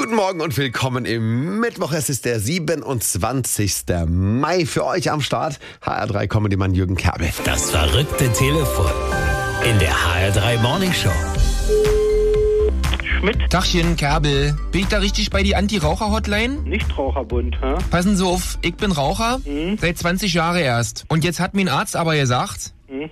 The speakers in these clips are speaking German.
Guten Morgen und willkommen im Mittwoch. Es ist der 27. Mai. Für euch am Start HR3 Comedy-Mann Jürgen Kerbel. Das verrückte Telefon in der HR3 Morning Show. Schmidt, Tachchen, Kerbel. Bin ich da richtig bei die Anti-Raucher-Hotline? Nichtraucherbund, hä? Passen Sie auf, ich bin Raucher, seit 20 Jahren erst. Und jetzt hat mein Arzt aber gesagt...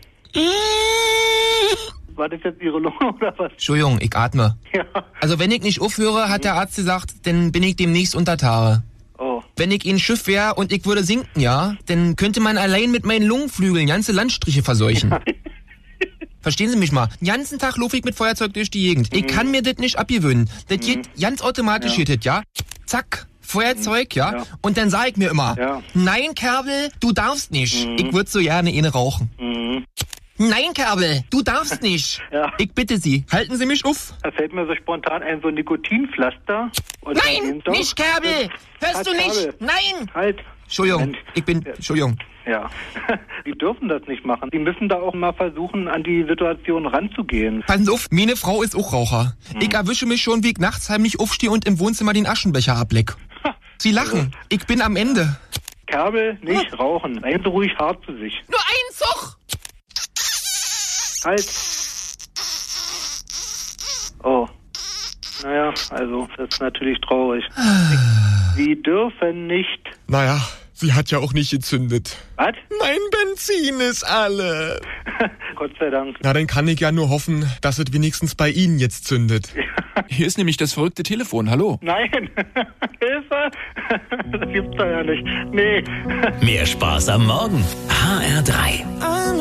War das jetzt Ihre Lunge oder was? Entschuldigung, ich atme. Ja. Also wenn ich nicht aufhöre, hat der Arzt gesagt, dann bin ich demnächst unter Tage. Oh. Wenn ich in Schiff wäre und ich würde sinken, ja, dann könnte man allein mit meinen Lungenflügeln ganze Landstriche verseuchen. Verstehen Sie mich mal? Den ganzen Tag laufe ich mit Feuerzeug durch die Gegend. Ich kann mir das nicht abgewöhnen. Das geht ganz automatisch, geht das, ja? Zack, Feuerzeug, ja? Ja. Und dann sage ich mir immer, Ja. nein, Kerbel, du darfst nicht. Ich würde so gerne eine rauchen. Nein, Kerbel, du darfst nicht. Ja. Ich bitte Sie, halten Sie mich auf. Da fällt mir so spontan ein, so ein Nikotinpflaster. Und Nein, dann- nicht Kerbel! Hörst Halt, du nicht? Kerbel. Nein! Halt. Entschuldigung, Moment. Entschuldigung. Ja. Die dürfen das nicht machen. Die müssen da auch mal versuchen, an die Situation ranzugehen. Passen Sie auf, meine Frau ist auch Raucher. Ich erwische mich schon, wie ich nachts heimlich aufstehe und im Wohnzimmer den Aschenbecher ableck. Sie lachen, ich bin am Ende. Kerbel, nicht rauchen. Seien Sie ruhig hart zu sich. Nur ein Zug! Halt. Oh. Naja, also, das ist natürlich traurig. Sie dürfen nicht... Naja, sie hat ja auch nicht gezündet. Was? Mein Benzin ist alle. Gott sei Dank. Na, dann kann ich ja nur hoffen, dass es wenigstens bei Ihnen jetzt zündet. Hier ist nämlich das verrückte Telefon, hallo. Nein. Hilfe. Das gibt's da ja nicht. Nee. Mehr Spaß am Morgen. HR3.